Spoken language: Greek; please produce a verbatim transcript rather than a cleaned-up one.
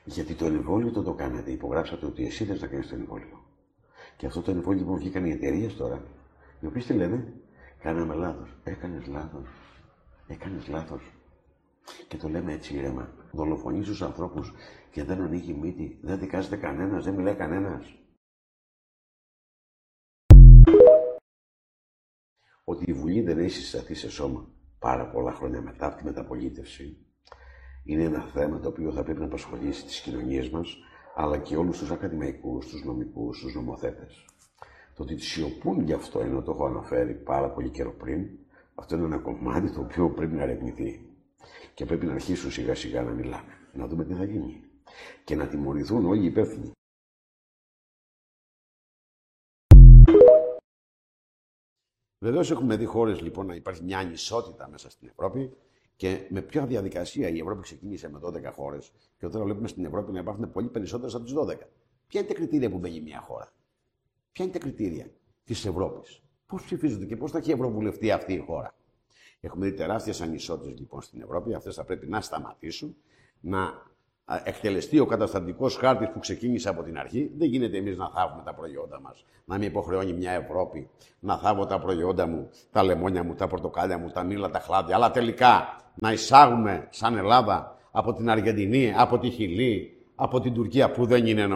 Γιατί το εμβόλιο το το κάνατε. Υπογράψατε ότι εσύ θες να κάνεις το εμβόλιο. Και αυτό το εμβόλιο που βγήκαν οι εταιρείες τώρα, οι οποίες τι λένε, κάναμε λάθος. Έκανες λάθος. Έκανες λάθος. Και το λέμε έτσι ήρεμα. Δολοφονείς τους ανθρώπους και δεν ανοίγει μύτη. Δεν δικάζεται κανένας, δεν μιλάει κανένας. Ότι η Βουλή δεν έχει συσταθεί σε σώμα πάρα πολλά χρόνια μετά από τη μεταπολίτευση είναι ένα θέμα το οποίο θα πρέπει να απασχολήσει τις κοινωνίες μας, αλλά και όλους τους ακαδημαϊκούς, τους νομικούς, τους νομοθέτες. Το ότι σιωπούν γι' αυτό, ενώ το έχω αναφέρει πάρα πολύ καιρό πριν, αυτό είναι ένα κομμάτι το οποίο πρέπει να ερευνηθεί. Και πρέπει να αρχίσουν σιγά σιγά να μιλάνε, να δούμε τι θα γίνει. Και να τιμωρηθούν όλοι οι υπεύθυνοι. Βεβαίως έχουμε δει χώρες λοιπόν να υπάρχει μια ανισότητα μέσα στην Ευρώπη και με ποια διαδικασία η Ευρώπη ξεκίνησε με δώδεκα χώρες και τώρα βλέπουμε στην Ευρώπη να υπάρχουν πολύ περισσότερες από τις δώδεκα. Ποια είναι τα κριτήρια που μπαίνει μια χώρα? Ποια είναι τα κριτήρια της Ευρώπης? Πώς ψηφίζονται και πώς θα έχει ευρωβουλευτεί αυτή η χώρα? Έχουμε δει τεράστιες ανισότητες λοιπόν στην Ευρώπη. Αυτές θα πρέπει να σταματήσουν, να εκτελεστεί ο καταστατικός χάρτης που ξεκίνησε από την αρχή. Δεν γίνεται εμείς να θάβουμε τα προϊόντα μας. Να με υποχρεώνει μια Ευρώπη να θάβω τα προϊόντα μου, τα λεμόνια μου, τα πορτοκάλια μου, τα μήλα, τα χλάδια. Αλλά τελικά να εισάγουμε σαν Ελλάδα από την Αργεντινή, από τη Χιλή, από την Τουρκία που δεν είναι